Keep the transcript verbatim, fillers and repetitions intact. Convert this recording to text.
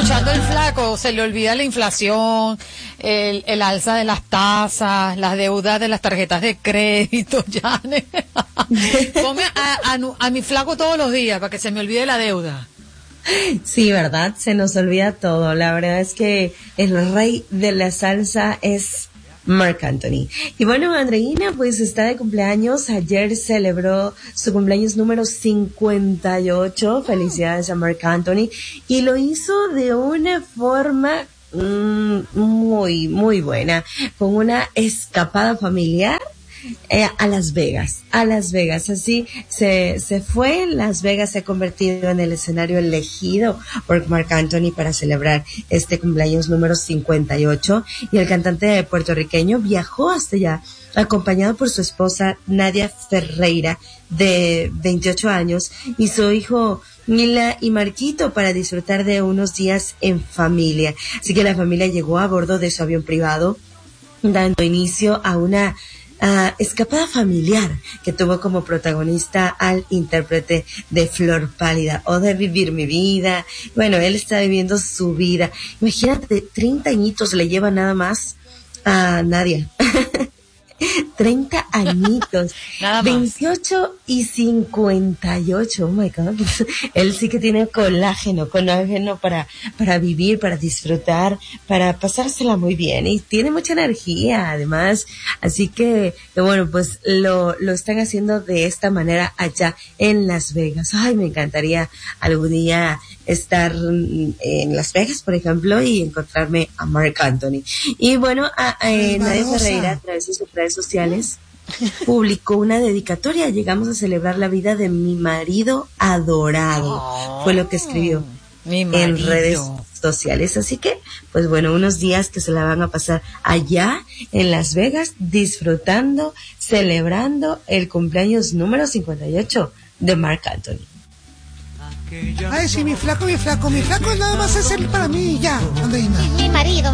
escuchando el flaco, se le olvida la inflación, el, el alza de las tasas, las deudas de las tarjetas de crédito, ya. Ponme a, a, a mi flaco todos los días para que se me olvide la deuda. Sí, ¿verdad? Se nos olvida todo. La verdad es que el rey de la salsa es Marc Anthony. Y bueno, Andreina pues está de cumpleaños. Ayer celebró su cumpleaños número cincuenta y ocho. Felicidades a Marc Anthony. Y lo hizo de una forma mmm, muy, muy buena. Con una escapada familiar. Eh, a Las Vegas, a Las Vegas, así se, se fue. Las Vegas se ha convertido en el escenario elegido por Marc Anthony para celebrar este cumpleaños número cincuenta y ocho, y el cantante puertorriqueño viajó hasta allá acompañado por su esposa Nadia Ferreira de veintiocho años y su hijo Mila y Marquito para disfrutar de unos días en familia. Así que la familia llegó a bordo de su avión privado, dando inicio a una Uh, escapada familiar que tuvo como protagonista al intérprete de Flor Pálida o de Vivir mi vida. Bueno, él está viviendo su vida. Imagínate, treinta añitos le lleva nada más a Nadia. treinta añitos. Nada más. veintiocho y cincuenta y ocho. Oh my God. Él sí que tiene colágeno, colágeno para, para vivir, para disfrutar, para pasársela muy bien. Y tiene mucha energía, además. Así que, bueno, pues lo, lo están haciendo de esta manera allá en Las Vegas. Ay, me encantaría algún día estar en Las Vegas, por ejemplo, y encontrarme a Marc Anthony. Y bueno, a, a eh, Nadia Ferreira, a través de sus redes sociales, publicó una dedicatoria. Llegamos a celebrar la vida de mi marido adorado. Oh, fue lo que escribió en redes sociales. Así que, pues bueno, unos días que se la van a pasar allá en Las Vegas, disfrutando, celebrando el cumpleaños número cincuenta y ocho de Marc Anthony. Ay, sí, mi flaco, mi flaco, mi flaco nada más es él para mí, ya, Andreina. Mi marido.